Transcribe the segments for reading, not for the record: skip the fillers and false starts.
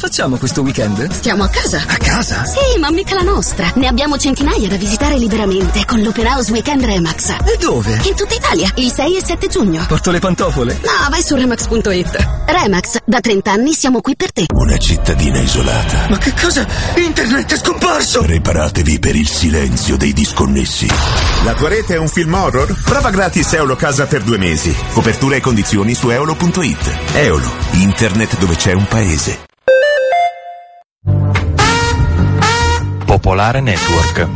facciamo questo weekend? Stiamo a casa. A casa? Sì, ma mica la nostra. Ne abbiamo centinaia da visitare liberamente con l'Open House Weekend Remax. E dove? In tutta Italia, il 6 e 7 giugno. Porto le pantofole? No, vai su Remax.it. Remax, da 30 anni siamo qui per te. Una cittadina isolata. Ma che cosa? Internet è scomparso! Preparatevi per il silenzio dei disconnessi. La tua rete è un film horror? Prova gratis Eolo Casa per 2 mesi. Copertura e condizioni su eolo.it. Eolo, internet dove c'è un paese. Popolare Network.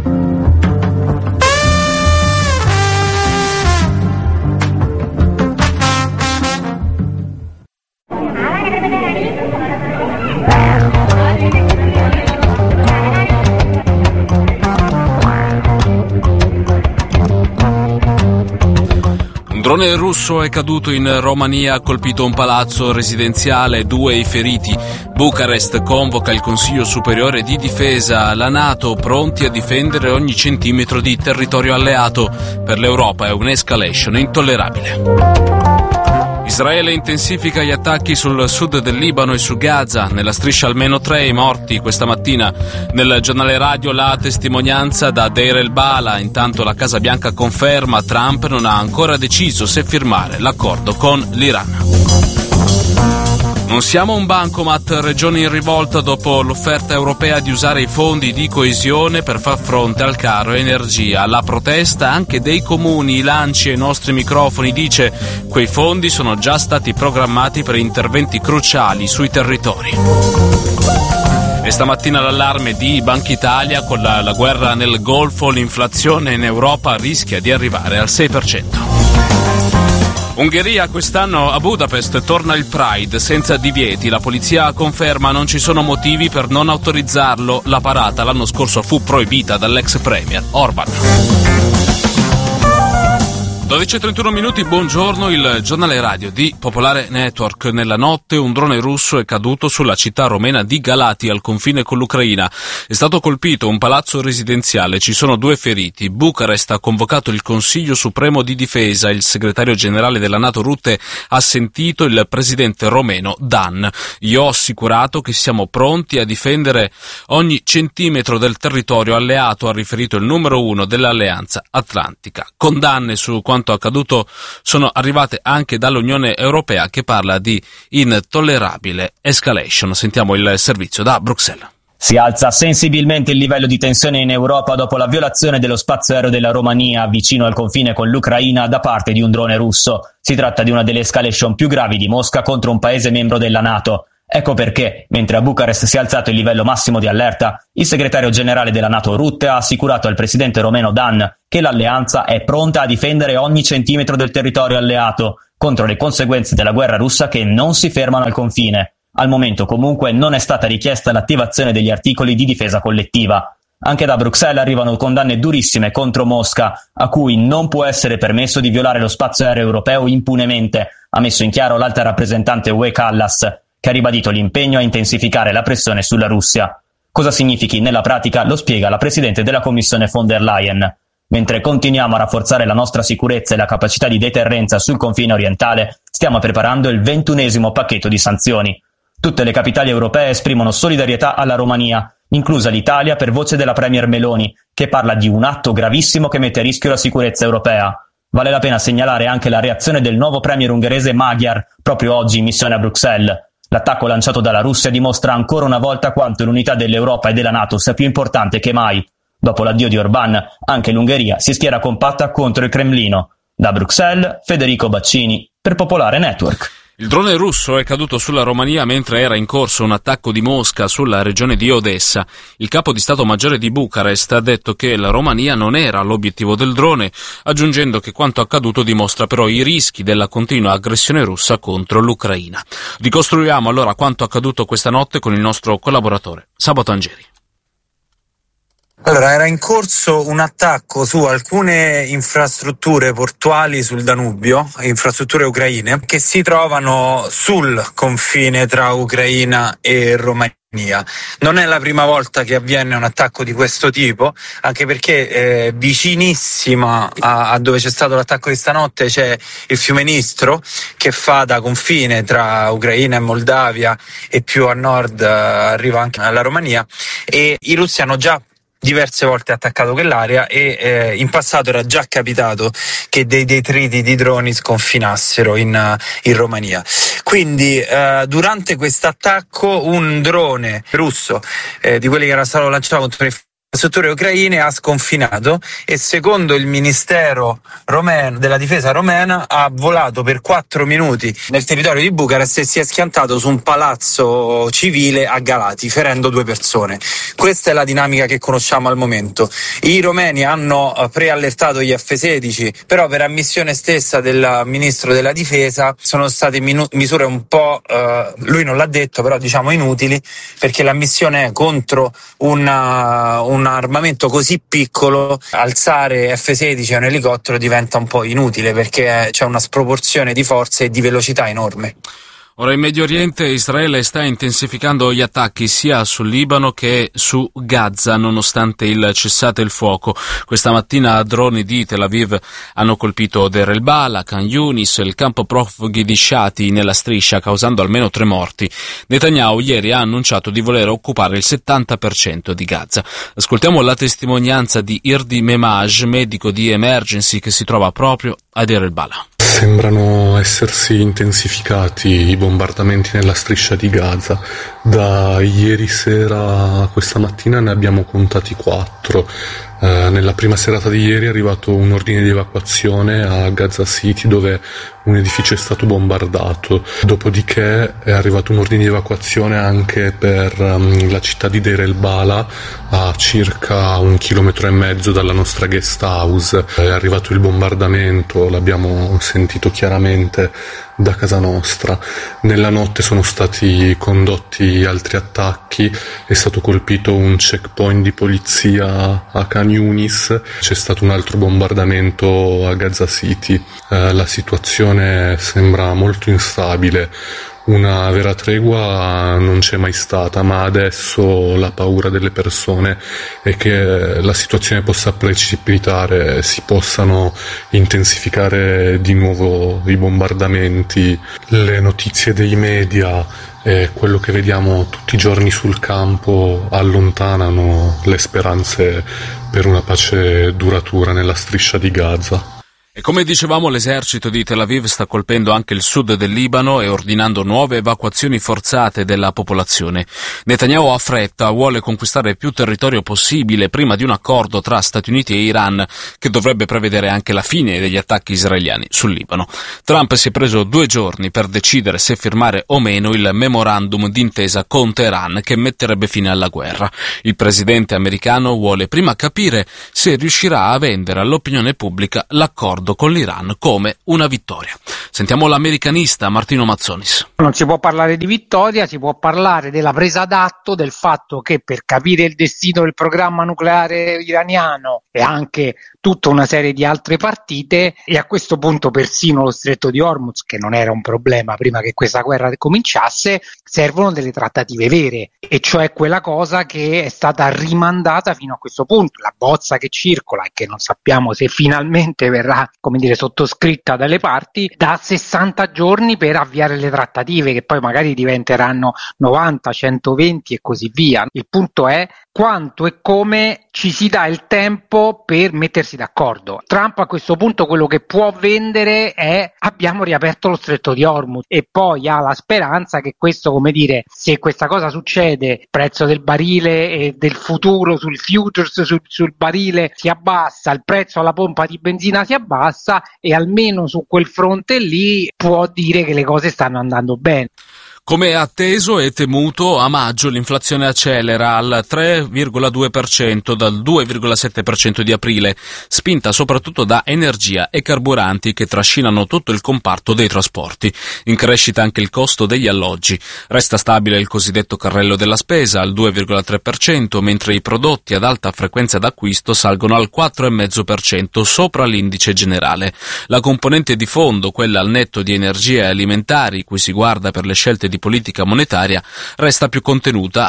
Un drone russo è caduto in Romania, ha colpito un palazzo residenziale, 2 i feriti. Bucarest convoca il Consiglio Superiore di Difesa, la NATO pronti a difendere ogni centimetro di territorio alleato. Per l'Europa è un'escalation intollerabile. Israele intensifica gli attacchi sul sud del Libano e su Gaza. Nella striscia almeno 3 i morti questa mattina. Nel giornale radio la testimonianza da Deir el-Bala. Intanto la Casa Bianca conferma Trump non ha ancora deciso se firmare l'accordo con l'Iran. Non siamo un bancomat, regioni in rivolta dopo l'offerta europea di usare i fondi di coesione per far fronte al caro energia. La protesta anche dei comuni, lanci ai nostri microfoni, dice quei fondi sono già stati programmati per interventi cruciali sui territori. E stamattina l'allarme di Banca Italia: con la guerra nel Golfo l'inflazione in Europa rischia di arrivare al 6%. Ungheria, quest'anno a Budapest torna il Pride senza divieti. La polizia conferma non ci sono motivi per non autorizzarlo. La parata l'anno scorso fu proibita dall'ex premier Orban. 12:31 minuti, buongiorno, il giornale radio di Popolare Network. Nella notte un drone russo è caduto sulla città romena di Galati, al confine con l'Ucraina. È stato colpito un palazzo residenziale, ci sono 2 feriti. Bucarest ha convocato il Consiglio Supremo di Difesa. Il segretario generale della NATO Rutte ha sentito il presidente romeno Dan. Io ho assicurato che siamo pronti a difendere ogni centimetro del territorio alleato, ha riferito il numero 1 dell'Alleanza Atlantica. Condanne su quanto accaduto sono arrivate anche dall'Unione Europea, che parla di intollerabile escalation. Sentiamo il servizio da Bruxelles. Si alza sensibilmente il livello di tensione in Europa dopo la violazione dello spazio aereo della Romania vicino al confine con l'Ucraina da parte di un drone russo. Si tratta di una delle escalation più gravi di Mosca contro un paese membro della NATO. Ecco perché, mentre a Bucarest si è alzato il livello massimo di allerta, il segretario generale della NATO Rutte ha assicurato al presidente romeno Dan che l'alleanza è pronta a difendere ogni centimetro del territorio alleato contro le conseguenze della guerra russa che non si fermano al confine. Al momento comunque non è stata richiesta l'attivazione degli articoli di difesa collettiva. Anche da Bruxelles arrivano condanne durissime contro Mosca, a cui non può essere permesso di violare lo spazio aereo europeo impunemente, ha messo in chiaro l'alta rappresentante UE Kallas, che ha ribadito l'impegno a intensificare la pressione sulla Russia. Cosa significhi nella pratica lo spiega la Presidente della Commissione von der Leyen. Mentre continuiamo a rafforzare la nostra sicurezza e la capacità di deterrenza sul confine orientale, stiamo preparando il 21° pacchetto di sanzioni. Tutte le capitali europee esprimono solidarietà alla Romania, inclusa l'Italia per voce della Premier Meloni, che parla di un atto gravissimo che mette a rischio la sicurezza europea. Vale la pena segnalare anche la reazione del nuovo premier ungherese Magyar, proprio oggi in missione a Bruxelles. L'attacco lanciato dalla Russia dimostra ancora una volta quanto l'unità dell'Europa e della NATO sia più importante che mai. Dopo l'addio di Orbán, anche l'Ungheria si schiera compatta contro il Cremlino. Da Bruxelles, Federico Baccini, per Popolare Network. Il drone russo è caduto sulla Romania mentre era in corso un attacco di Mosca sulla regione di Odessa. Il capo di Stato Maggiore di Bucarest ha detto che la Romania non era l'obiettivo del drone, aggiungendo che quanto accaduto dimostra però i rischi della continua aggressione russa contro l'Ucraina. Ricostruiamo allora quanto accaduto questa notte con il nostro collaboratore Sabato Angeri. Allora, era in corso un attacco su alcune infrastrutture portuali sul Danubio, infrastrutture ucraine, che si trovano sul confine tra Ucraina e Romania. Non è la prima volta che avviene un attacco di questo tipo, anche perché vicinissima a dove c'è stato l'attacco di stanotte c'è il fiume Dnistro, che fa da confine tra Ucraina e Moldavia, e più a nord arriva anche alla Romania, e i russi hanno già diverse volte attaccato quell'area, e in passato era già capitato che dei detriti di droni sconfinassero in Romania. Quindi durante questo attacco un drone russo di quelli che era stato lanciato contro le infrastrutture ucraine ha sconfinato, e secondo il ministero della difesa romena ha volato per 4 minuti nel territorio di Bucarest e si è schiantato su un palazzo civile a Galati, ferendo 2 persone. Questa è la dinamica che conosciamo al momento. I romeni hanno preallertato gli F-16, però per ammissione stessa del ministro della difesa sono state misure un po', lui non l'ha detto, però diciamo inutili, perché la missione è contro un armamento così piccolo. Alzare F-16 a un elicottero diventa un po' inutile, perché c'è una sproporzione di forze e di velocità enorme. Ora in Medio Oriente Israele sta intensificando gli attacchi sia sul Libano che su Gaza, nonostante il cessate il fuoco. Questa mattina droni di Tel Aviv hanno colpito Deir el-Bala, Khan Yunis, il campo profughi di Shati nella striscia, causando almeno 3 morti. Netanyahu ieri ha annunciato di voler occupare il 70% di Gaza. Ascoltiamo la testimonianza di Irdi Memaj, medico di Emergency che si trova proprio a Deir el-Bala. Sembrano essersi intensificati i bombardamenti nella striscia di Gaza. Da ieri sera a questa mattina ne abbiamo contati 4. Nella prima serata di ieri è arrivato un ordine di evacuazione a Gaza City, dove un edificio è stato bombardato. Dopodiché è arrivato un ordine di evacuazione anche per la città di Deir el-Bala, a circa 1,5 chilometri dalla nostra guest house. È arrivato il bombardamento, l'abbiamo sentito chiaramente da casa nostra. Nella notte sono stati condotti altri attacchi, è stato colpito un checkpoint di polizia a Khan Yunis, c'è stato un altro bombardamento a Gaza City. La situazione sembra molto instabile. Una vera tregua non c'è mai stata, ma adesso la paura delle persone è che la situazione possa precipitare, si possano intensificare di nuovo i bombardamenti. Le notizie dei media e quello che vediamo tutti i giorni sul campo allontanano le speranze per una pace duratura nella striscia di Gaza. E come dicevamo, l'esercito di Tel Aviv sta colpendo anche il sud del Libano e ordinando nuove evacuazioni forzate della popolazione. Netanyahu ha fretta, vuole conquistare più territorio possibile prima di un accordo tra Stati Uniti e Iran, che dovrebbe prevedere anche la fine degli attacchi israeliani sul Libano. Trump si è preso 2 giorni per decidere se firmare o meno il memorandum d'intesa con Teheran, che metterebbe fine alla guerra. Il presidente americano vuole prima capire se riuscirà a vendere all'opinione pubblica l'accordo con l'Iran come una vittoria. Sentiamo l'americanista Martino Mazzonis. Non si può parlare di vittoria, si può parlare della presa d'atto del fatto che per capire il destino del programma nucleare iraniano e anche tutta una serie di altre partite, e a questo punto persino lo stretto di Hormuz, che non era un problema prima che questa guerra cominciasse, servono delle trattative vere, e cioè quella cosa che è stata rimandata fino a questo punto, la bozza che circola e che non sappiamo se finalmente verrà, come dire, sottoscritta dalle parti, da 60 giorni per avviare le trattative, che poi magari diventeranno 90, 120 e così via. Il punto è quanto e come ci si dà il tempo per mettersi d'accordo. Trump a questo punto quello che può vendere è: abbiamo riaperto lo stretto di Hormuz, e poi ha la speranza che questo, come dire, se questa cosa succede, il prezzo del barile e del futuro sul futures sul barile si abbassa, il prezzo alla pompa di benzina si abbassa, e almeno su quel fronte lì può dire che le cose stanno andando bene. Come atteso e temuto, a maggio l'inflazione accelera al 3,2% dal 2,7% di aprile, spinta soprattutto da energia e carburanti che trascinano tutto il comparto dei trasporti. In crescita anche il costo degli alloggi. Resta stabile il cosiddetto carrello della spesa al 2,3%, mentre i prodotti ad alta frequenza d'acquisto salgono al 4,5% sopra l'indice generale. La componente di fondo, quella al netto di energie e alimentari, cui si guarda per le scelte di politica monetaria, resta più contenuta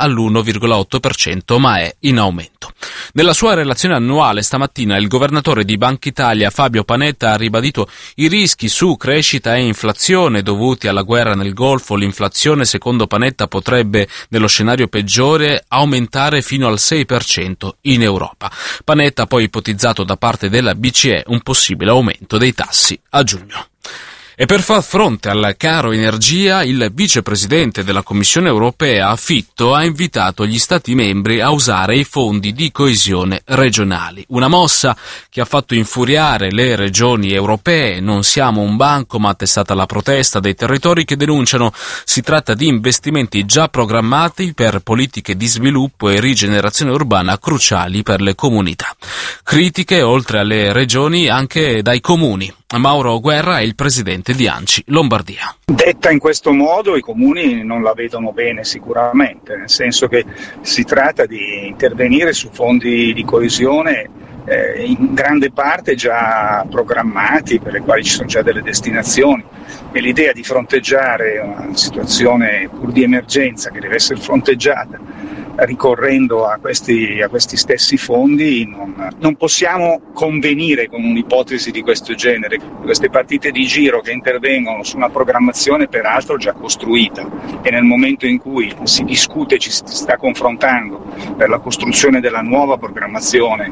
all'1,8%, ma è in aumento. Nella sua relazione annuale stamattina il governatore di Banca Italia Fabio Panetta ha ribadito i rischi su crescita e inflazione dovuti alla guerra nel Golfo. L'inflazione, secondo Panetta, potrebbe, nello scenario peggiore, aumentare fino al 6% in Europa. Panetta ha poi ipotizzato da parte della BCE un possibile aumento dei tassi a giugno. E per far fronte al caro energia, il vicepresidente della Commissione europea, Fitto, ha invitato gli Stati membri a usare i fondi di coesione regionali. Una mossa che ha fatto infuriare le regioni europee. Non siamo un bancomat, è stata la protesta dei territori che denunciano. Si tratta di investimenti già programmati per politiche di sviluppo e rigenerazione urbana cruciali per le comunità. Critiche, oltre alle regioni, anche dai comuni. Mauro Guerra è il presidente di ANCI Lombardia. Detta in questo modo i comuni non la vedono bene sicuramente, nel senso che si tratta di intervenire su fondi di coesione in grande parte già programmati, per le quali ci sono già delle destinazioni, e l'idea di fronteggiare una situazione pur di emergenza che deve essere fronteggiata ricorrendo a questi stessi fondi, non possiamo convenire con un'ipotesi di questo genere. Queste partite di giro che intervengono su una programmazione peraltro già costruita, e nel momento in cui si discute, ci si sta confrontando per la costruzione della nuova programmazione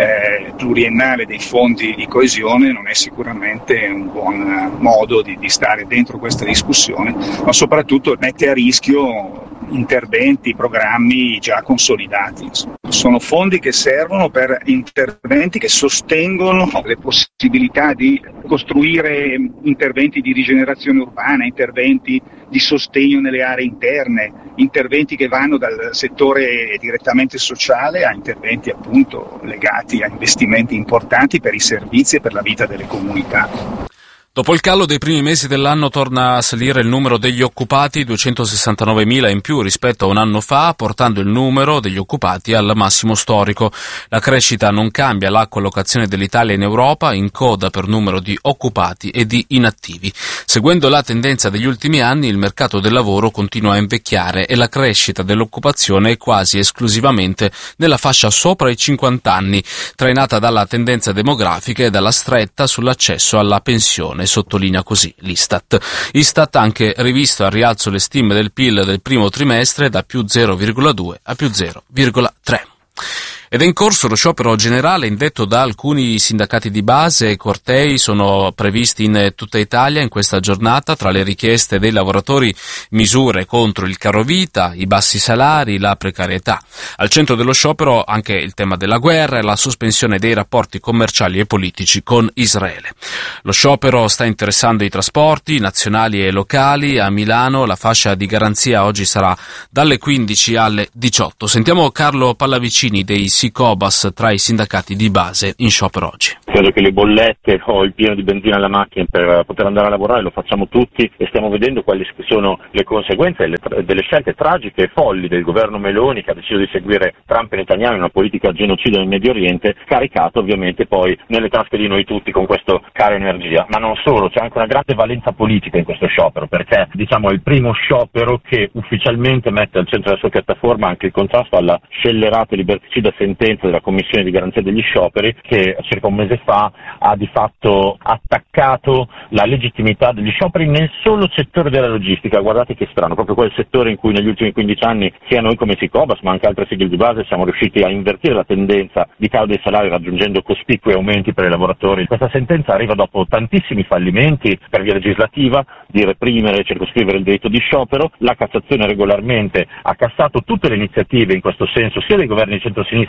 pluriennale dei fondi di coesione, non è sicuramente un buon modo di stare dentro questa discussione, ma soprattutto mette a rischio interventi, programmi già consolidati. Sono fondi che servono per interventi che sostengono le possibilità di costruire interventi di rigenerazione urbana, interventi di sostegno nelle aree interne, interventi che vanno dal settore direttamente sociale a interventi appunto legati a investimenti importanti per i servizi e per la vita delle comunità. Dopo il callo dei primi mesi dell'anno torna a salire il numero degli occupati, 269.000 in più rispetto a un anno fa, portando il numero degli occupati al massimo storico. La crescita non cambia la collocazione dell'Italia in Europa, in coda per numero di occupati e di inattivi. Seguendo la tendenza degli ultimi anni, il mercato del lavoro continua a invecchiare e la crescita dell'occupazione è quasi esclusivamente nella fascia sopra i 50 anni, trainata dalla tendenza demografica e dalla stretta sull'accesso alla pensione, sottolinea così l'Istat. Istat ha anche rivisto al rialzo le stime del PIL del primo trimestre da più 0,2 a più 0,3. Ed è in corso lo sciopero generale indetto da alcuni sindacati di base. Cortei sono previsti in tutta Italia in questa giornata. Tra le richieste dei lavoratori, misure contro il carovita, i bassi salari, la precarietà. Al centro dello sciopero anche il tema della guerra e la sospensione dei rapporti commerciali e politici con Israele. Lo sciopero sta interessando i trasporti nazionali e locali. A Milano la fascia di garanzia oggi sarà dalle 15 alle 18. Sentiamo Carlo Pallavicini dei Sicobas, tra i sindacati di base in sciopero oggi. Credo che le bollette o il pieno di benzina alla macchina per poter andare a lavorare lo facciamo tutti, e stiamo vedendo quali sono le conseguenze delle scelte tragiche e folli del governo Meloni, che ha deciso di seguire Trump e Netanyahu in una politica genocida nel Medio Oriente, caricato ovviamente poi nelle tasche di noi tutti con questo caro energia. Ma non solo, c'è anche una grande valenza politica in questo sciopero, perché diciamo è il primo sciopero che ufficialmente mette al centro della sua piattaforma anche il contrasto alla scellerata e liberticida sentenza della Commissione di garanzia degli scioperi, che circa un mese fa ha di fatto attaccato la legittimità degli scioperi nel solo settore della logistica. Guardate che strano, proprio quel settore in cui negli ultimi 15 anni sia noi come Sicobas ma anche altre sigle di base siamo riusciti a invertire la tendenza di calo dei salari, raggiungendo cospicui aumenti per i lavoratori. Questa sentenza arriva dopo tantissimi fallimenti per via legislativa di reprimere e circoscrivere il diritto di sciopero. La Cassazione regolarmente ha cassato tutte le iniziative in questo senso sia dei governi di centrosinistra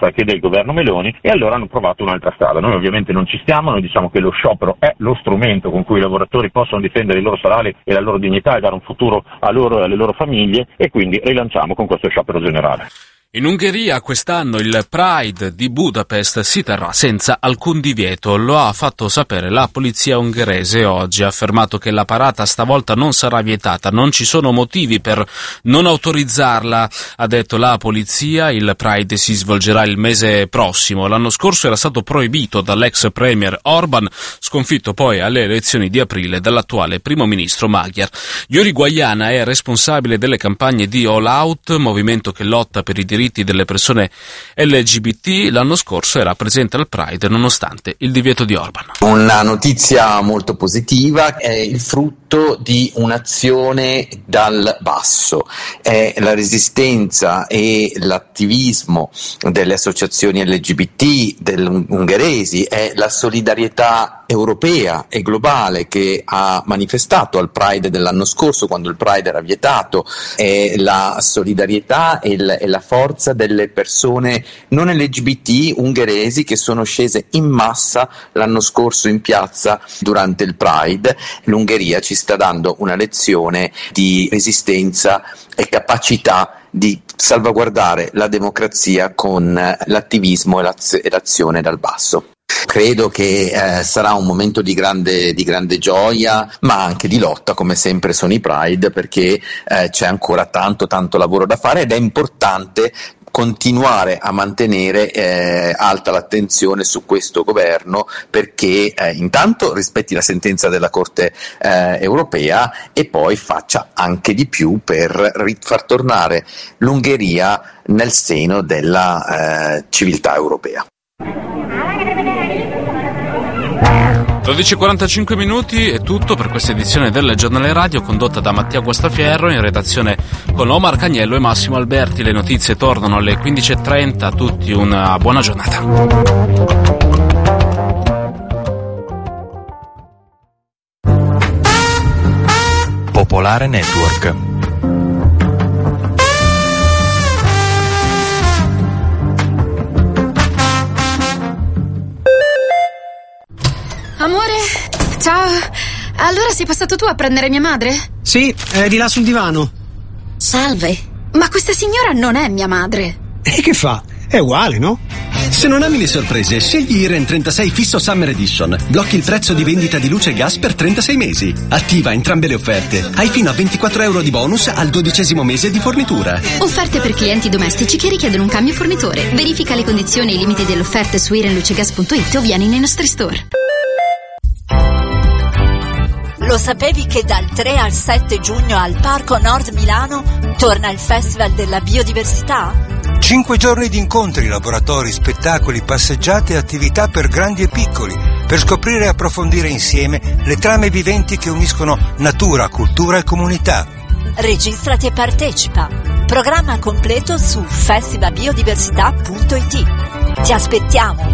che del governo Meloni, e allora hanno provato un'altra strada. Noi ovviamente non ci stiamo, noi diciamo che lo sciopero è lo strumento con cui i lavoratori possono difendere i loro salari e la loro dignità e dare un futuro a loro e alle loro famiglie, e quindi rilanciamo con questo sciopero generale. In Ungheria quest'anno il Pride di Budapest si terrà senza alcun divieto. Lo ha fatto sapere la polizia ungherese oggi. Ha affermato che la parata stavolta non sarà vietata, non ci sono motivi per non autorizzarla, ha detto la polizia. Il Pride si svolgerà il mese prossimo. L'anno scorso era stato proibito dall'ex premier Orban, sconfitto poi alle elezioni di aprile dall'attuale primo ministro Magyar. Yuri Guaiana è responsabile delle campagne di All Out, movimento che lotta per i diritti delle persone LGBT. L'anno scorso era presente al Pride nonostante il divieto di Orban. Una notizia molto positiva, è il frutto di un'azione dal basso, è la resistenza e l'attivismo delle associazioni LGBT ungheresi, è la solidarietà europea e globale che ha manifestato al Pride dell'anno scorso, quando il Pride era vietato, è la solidarietà e la forza delle persone non LGBT ungheresi che sono scese in massa l'anno scorso in piazza durante il Pride. L'Ungheria ci sta dando una lezione di resistenza e capacità di salvaguardare la democrazia con l'attivismo e l'azione dal basso. Credo che sarà un momento di grande gioia, ma anche di lotta, come sempre sono i Pride, perché c'è ancora tanto lavoro da fare, ed è importante continuare a mantenere alta l'attenzione su questo governo, perché intanto rispetti la sentenza della Corte europea e poi faccia anche di più per far tornare l'Ungheria nel seno della civiltà europea. 12:45 minuti è tutto per questa edizione del Giornale Radio, condotta da Mattia Guastafierro, in redazione con Omar Cagnello e Massimo Alberti. Le notizie tornano alle 15:30. A tutti una buona giornata. Popolare Network. Amore, ciao. Allora sei passato tu a prendere mia madre? Sì, è di là sul divano. Salve, ma questa signora non è mia madre. E che fa? È uguale, no? Se non ami le sorprese, scegli Iren 36 Fisso Summer Edition. Blocchi il prezzo di vendita di luce e gas per 36 mesi. Attiva entrambe le offerte. Hai fino a 24 euro di bonus al 12° mese di fornitura. Offerte per clienti domestici che richiedono un cambio fornitore. Verifica le condizioni e i limiti delle offerte su irenlucegas.it o vieni nei nostri store. Lo sapevi che dal 3 al 7 giugno al Parco Nord Milano torna il Festival della Biodiversità? 5 giorni di incontri, laboratori, spettacoli, passeggiate e attività per grandi e piccoli, per scoprire e approfondire insieme le trame viventi che uniscono natura, cultura e comunità. Registrati e partecipa. Programma completo su festivalbiodiversità.it. Ti aspettiamo!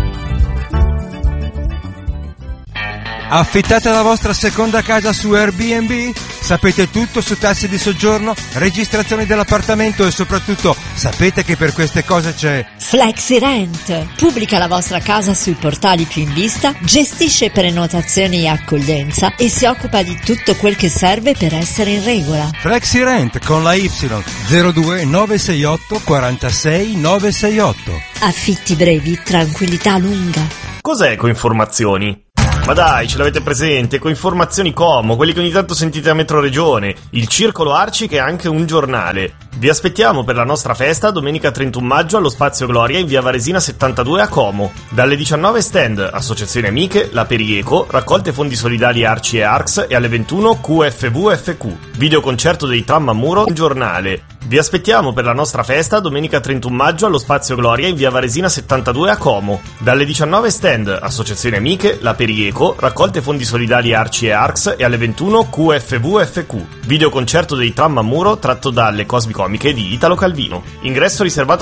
Affittate la vostra seconda casa su Airbnb? Sapete tutto su tassi di soggiorno, registrazioni dell'appartamento e soprattutto sapete che per queste cose c'è FlexiRent. Pubblica la vostra casa sui portali più in vista, gestisce prenotazioni e accoglienza e si occupa di tutto quel che serve per essere in regola. FlexiRent con la Y 02 968 46 968. Affitti brevi, tranquillità lunga. Cos'è Coinformazioni? Ma dai, ce l'avete presente? Coinformazioni Como, quelli che ogni tanto sentite a Metro Regione, il Circolo Arci che è anche un giornale. Vi aspettiamo per la nostra festa domenica 31 maggio allo Spazio Gloria in via Varesina 72 a Como. Dalle 19 stand, associazioni amiche, la Perieco, raccolte fondi solidali Arci e Arcs e alle 21 QFVFQ. Videoconcerto dei Tram a Muro, un giornale. Vi aspettiamo per la nostra festa domenica 31 maggio allo Spazio Gloria in via Varesina 72 a Como. Dalle 19 stand, associazioni amiche, la Perieco, raccolte fondi solidali Arci e Arcs e alle 21 QFVFQ. Videoconcerto dei Tram a Muro tratto dalle Cosmicomiche di Italo Calvino. Ingresso riservato